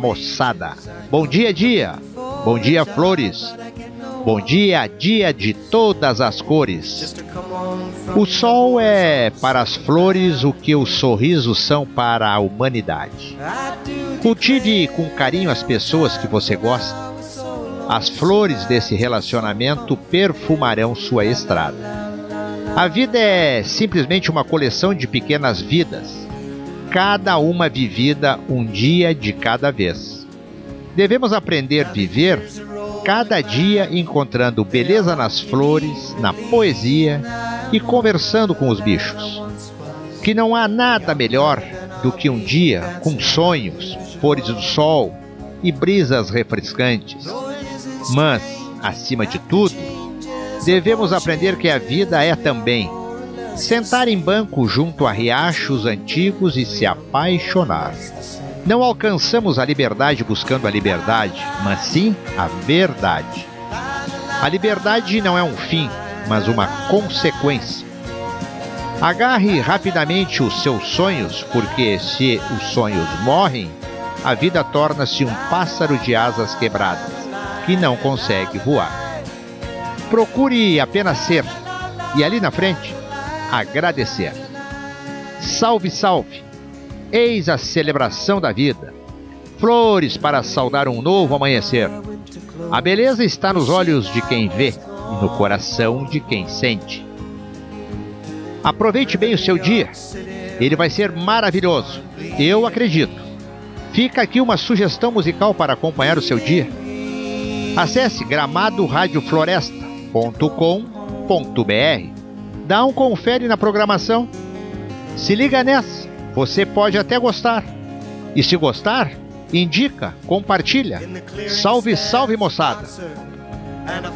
moçada. Bom dia, dia. Bom dia, flores. Bom dia, dia de todas as cores. O sol é para as flores o que os sorrisos são para a humanidade. Cultive com carinho as pessoas que você gosta. As flores desse relacionamento perfumarão sua estrada. A vida é simplesmente uma coleção de pequenas vidas, cada uma vivida um dia de cada vez. Devemos aprender a viver cada dia encontrando beleza nas flores, na poesia e conversando com os bichos. Que não há nada melhor do que um dia com sonhos, pôres do sol e brisas refrescantes. Mas, acima de tudo, devemos aprender que a vida é também sentar em banco junto a riachos antigos e se apaixonar. Não alcançamos a liberdade buscando a liberdade, mas sim a verdade. A liberdade não é um fim, mas uma consequência. Agarre rapidamente os seus sonhos, porque se os sonhos morrem, a vida torna-se um pássaro de asas quebradas, que não consegue voar. Procure apenas ser, e ali na frente, agradecer. Salve, salve! Eis a celebração da vida. Flores para saudar um novo amanhecer. A beleza está nos olhos de quem vê e no coração de quem sente. Aproveite bem o seu dia. Ele vai ser maravilhoso. Eu acredito. Fica aqui uma sugestão musical para acompanhar o seu dia. Acesse gramadoradiofloresta.com.br. Dá um confere na programação. Se liga nessa, você pode até gostar. E se gostar, indica, compartilha. Salve, salve, moçada!